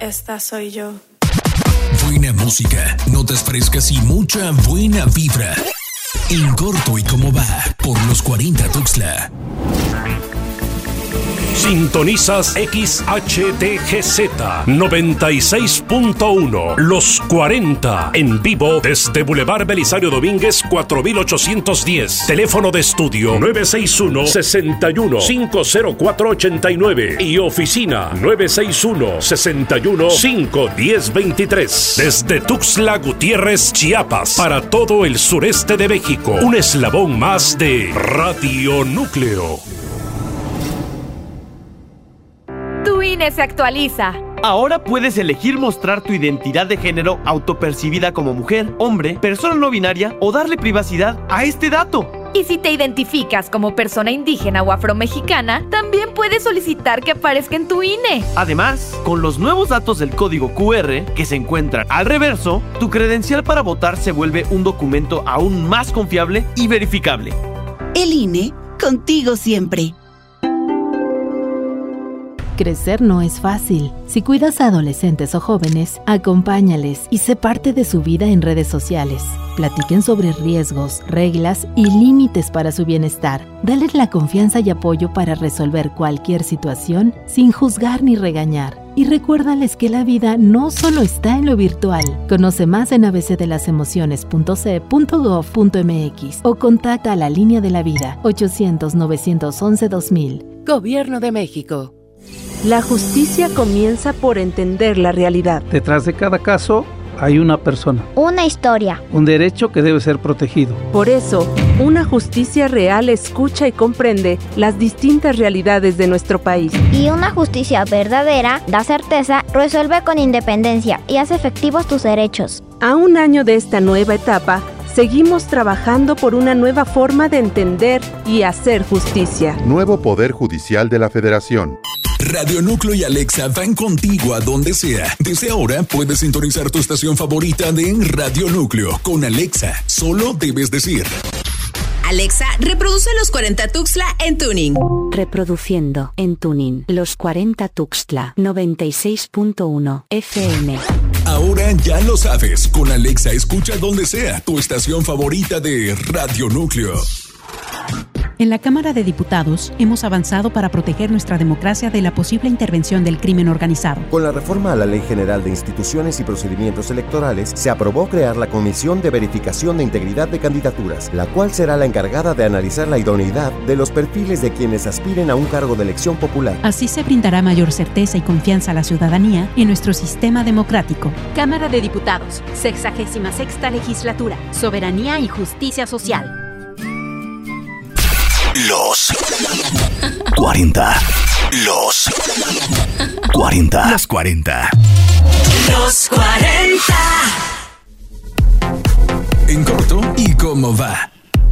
esta soy yo. Buena música, notas frescas y mucha buena vibra. En corto y cómo va, por los 40 Tuxtla. Sintonizas XHTGZ 96.1 Los 40 en vivo desde Boulevard Belisario Domínguez 4810. Teléfono de estudio 961-61-50489 y oficina 961-61-51023. Desde Tuxtla Gutiérrez, Chiapas, para todo el sureste de México. Un eslabón más de Radio Núcleo. Tu INE se actualiza. Ahora puedes elegir mostrar tu identidad de género autopercibida como mujer, hombre, persona no binaria o darle privacidad a este dato. Y si te identificas como persona indígena o afromexicana, también puedes solicitar que aparezca en tu INE. Además, con los nuevos datos del código QR que se encuentran al reverso, tu credencial para votar se vuelve un documento aún más confiable y verificable. El INE, contigo siempre. Crecer no es fácil. Si cuidas a adolescentes o jóvenes, acompáñales y sé parte de su vida en redes sociales. Platiquen sobre riesgos, reglas y límites para su bienestar. Dales la confianza y apoyo para resolver cualquier situación sin juzgar ni regañar. Y recuérdales que la vida no solo está en lo virtual. Conoce más en abcdelasemociones.ce.gov.mx o contacta a la Línea de la Vida 800-911-2000. Gobierno de México. La justicia comienza por entender la realidad. Detrás de cada caso hay una persona. Una historia. Un derecho que debe ser protegido. Por eso, una justicia real escucha y comprende las distintas realidades de nuestro país. Y una justicia verdadera da certeza, resuelve con independencia y hace efectivos tus derechos. A un año de esta nueva etapa, seguimos trabajando por una nueva forma de entender y hacer justicia. Nuevo Poder Judicial de la Federación. Radio Núcleo y Alexa van contigo a donde sea. Desde ahora puedes sintonizar tu estación favorita de Radio Núcleo. Con Alexa, solo debes decir: Alexa, reproduce Los 40 Tuxtla en tuning. Reproduciendo en tuning Los 40 Tuxtla 96.1 FM. Ahora ya lo sabes. Con Alexa escucha donde sea tu estación favorita de Radio Núcleo. En la Cámara de Diputados hemos avanzado para proteger nuestra democracia de la posible intervención del crimen organizado. Con la reforma a la Ley General de Instituciones y Procedimientos Electorales, se aprobó crear la Comisión de Verificación de Integridad de Candidaturas, la cual será la encargada de analizar la idoneidad de los perfiles de quienes aspiren a un cargo de elección popular. Así se brindará mayor certeza y confianza a la ciudadanía en nuestro sistema democrático. Cámara de Diputados, 66ª Legislatura, Soberanía y Justicia Social. Los 40. Los 40. Los 40. Los 40. En corto y cómo va.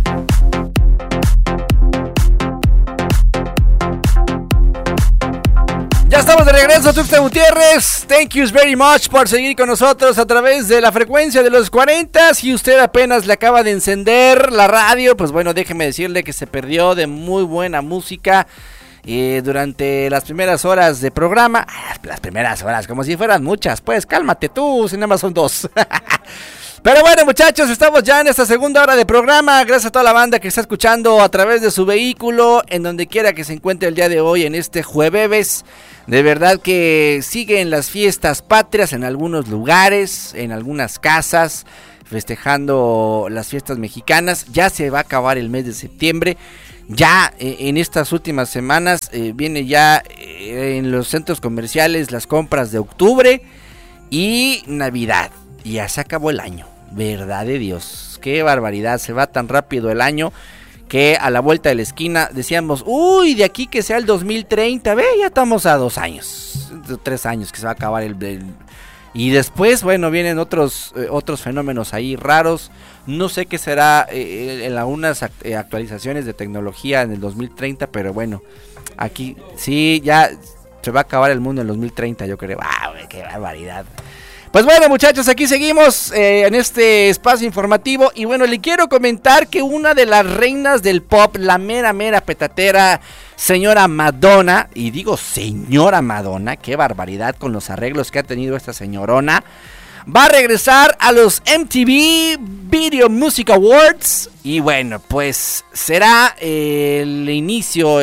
Ya estamos de regreso, Tuxtla Gutiérrez. Thank you very much por seguir con nosotros a través de la frecuencia de los 40. Si usted apenas le acaba de encender la radio, pues bueno, déjeme decirle que se perdió de muy buena música durante las primeras horas de programa. Las primeras horas, como si fueran muchas. Pues cálmate tú, si nada más son 2. Pero bueno, muchachos, estamos ya en esta segunda hora de programa. Gracias a toda la banda que está escuchando a través de su vehículo, en donde quiera que se encuentre el día de hoy, en este jueves. De verdad que siguen las fiestas patrias en algunos lugares, en algunas casas, festejando las fiestas mexicanas. Ya se va a acabar el mes de septiembre. Ya en estas últimas semanas viene ya en los centros comerciales las compras de octubre y Navidad. Y ya se acabó el año. Verdad de Dios, qué barbaridad, se va tan rápido el año que a la vuelta de la esquina decíamos, uy, de aquí que sea el 2030, ve, ya estamos a 2 años, 3 años que se va a acabar y después, bueno, vienen otros fenómenos ahí raros. No sé qué será en algunas actualizaciones de tecnología en el 2030, pero bueno, aquí sí, ya se va a acabar el mundo en el 2030, yo creo. ¡Ah, güey, qué barbaridad! Pues bueno, muchachos, aquí seguimos en este espacio informativo. Y bueno, le quiero comentar que una de las reinas del pop, la mera petatera, señora Madonna, y digo señora Madonna, qué barbaridad con los arreglos que ha tenido esta señorona, va a regresar a los MTV Video Music Awards. Y bueno, pues será el inicio,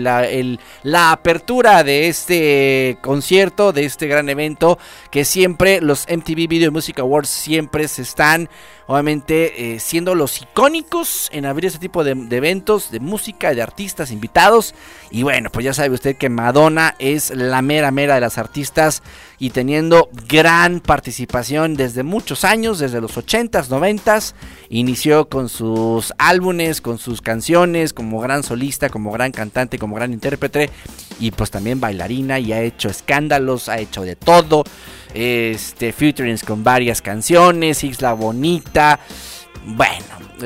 la apertura de este concierto, de este gran evento, que siempre los MTV Video Music Awards siempre se están, obviamente, siendo los icónicos en abrir este tipo de eventos, de música, de artistas invitados. Y bueno, pues ya sabe usted que Madonna es la mera de las artistas y teniendo gran participación desde muchos años, desde los 80s, 90s, inició con sus álbumes, con sus canciones, como gran solista, como gran cantante, como gran intérprete, y pues también bailarina, y ha hecho escándalos, ha hecho de todo, featurings con varias canciones, Isla Bonita, bueno,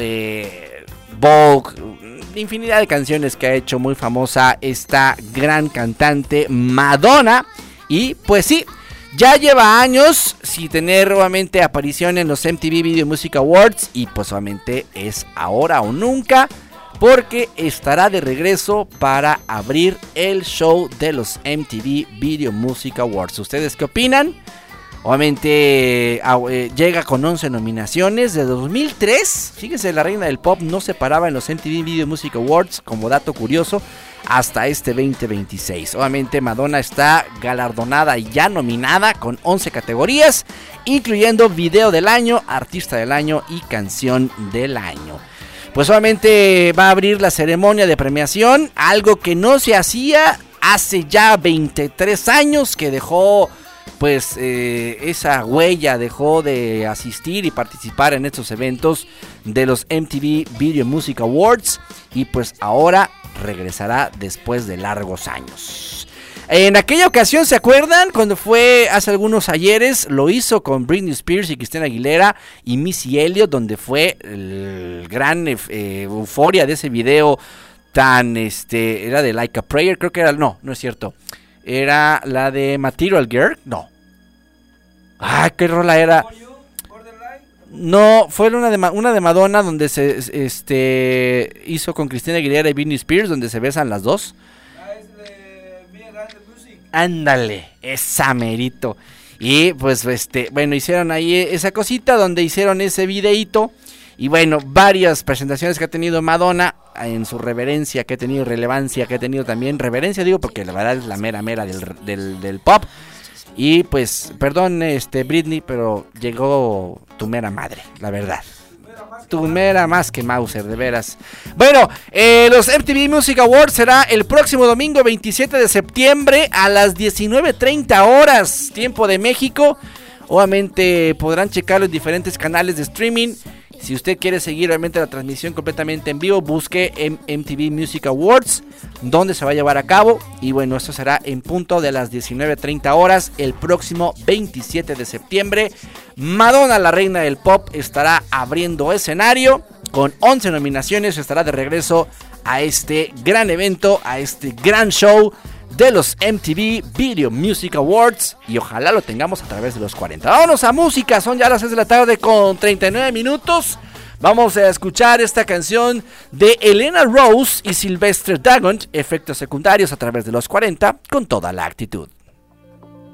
Vogue, infinidad de canciones que ha hecho muy famosa esta gran cantante Madonna. Y pues sí, ya lleva años sin tener obviamente aparición en los MTV Video Music Awards, y pues obviamente es ahora o nunca, porque estará de regreso para abrir el show de los MTV Video Music Awards. ¿Ustedes qué opinan? Obviamente llega con 11 nominaciones de 2003. Fíjense, la reina del pop no se paraba en los MTV Video Music Awards, como dato curioso, hasta este 2026. Obviamente Madonna está galardonada y ya nominada con 11 categorías, incluyendo Video del Año, Artista del Año y Canción del Año. Pues obviamente va a abrir la ceremonia de premiación, algo que no se hacía hace ya 23 años, que dejó pues esa huella, dejó de asistir y participar en estos eventos de los MTV Video Music Awards, y pues ahora regresará después de largos años. En aquella ocasión, ¿se acuerdan? Cuando fue hace algunos ayeres, lo hizo con Britney Spears y Christina Aguilera y Missy Elliott, donde fue el gran euforia de ese video tan, era de Like a Prayer, creo que era, no es cierto, era la de Material Girl, no. Ah, ¿qué rola era? No, fue una de Madonna donde se hizo con Christina Aguilera y Britney Spears, donde se besan las dos. Ándale, esa merito. Y pues bueno, hicieron ahí esa cosita donde hicieron ese videíto. Y bueno, varias presentaciones que ha tenido Madonna en su reverencia, que ha tenido relevancia, que ha tenido también reverencia, digo, porque la verdad es la mera del pop. Y pues, perdón, Britney, pero llegó tu mera madre, la verdad. Tu mera más que Mauser, de veras. Bueno, los MTV Music Awards será el próximo domingo 27 de septiembre a las 19:30 horas, tiempo de México. Obviamente podrán checarlo en diferentes canales de streaming. Si usted quiere seguir realmente la transmisión completamente en vivo, busque MTV Music Awards, donde se va a llevar a cabo. Y bueno, esto será en punto de las 19:30 horas el próximo 27 de septiembre. Madonna, la reina del pop, estará abriendo escenario con 11 nominaciones. Estará de regreso a este gran evento, a este gran show de los MTV Video Music Awards, y ojalá lo tengamos a través de los 40. Vámonos a música, son ya las 6 de la tarde con 39 minutos. Vamos a escuchar esta canción de Elena Rose y Sylvester Dagon, Efectos Secundarios, a través de los 40, con toda la actitud.